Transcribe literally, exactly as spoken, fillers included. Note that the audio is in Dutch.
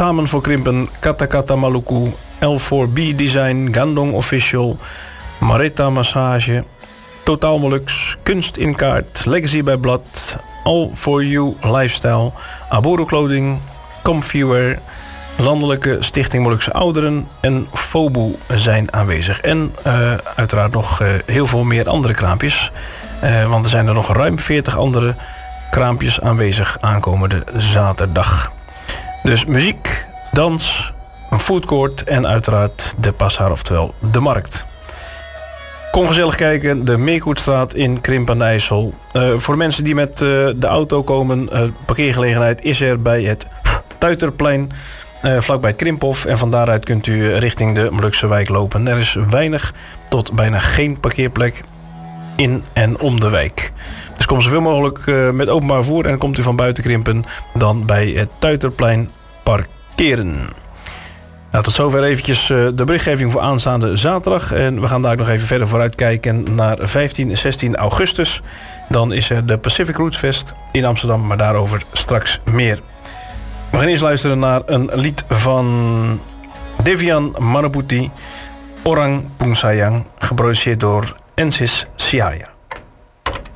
Samen voor Krimpen, Kata Kata Maluku, L four B Design, Gandong Official, Marita Massage, Totaal Molux, Kunst in Kaart, Legacy bij Blad, All for You Lifestyle, Aboro Clothing, Comfyware, Landelijke Stichting Molukse Ouderen en Fobu zijn aanwezig. En uh, uiteraard nog uh, heel veel meer andere kraampjes. Uh, want er zijn er nog ruim veertig andere kraampjes aanwezig aankomende zaterdag. Dus muziek, dans, een foodcourt en uiteraard de Passaar, oftewel de markt. Kom gezellig kijken, de Meerkoetstraat in Krimpen aan de IJssel. Uh, voor de mensen die met uh, de auto komen, uh, parkeergelegenheid is er bij het Tuiterplein, uh, vlakbij het Krimphof. En van daaruit kunt u richting de Molukse wijk lopen. Er is weinig tot bijna geen parkeerplek in en om de wijk. Dus kom zoveel mogelijk uh, met openbaar vervoer en komt u van buiten Krimpen dan bij het Tuiterplein parkeren. Nou, tot zover eventjes uh, de berichtgeving voor aanstaande zaterdag. En we gaan daar nog even verder vooruit kijken naar vijftien en zestien augustus. Dan is er de Pacific Roots Fest in Amsterdam, maar daarover straks meer. We gaan eerst luisteren naar een lied van Devian Manaputi, Orang Pungsayang, geproduceerd door Ensis Siaya.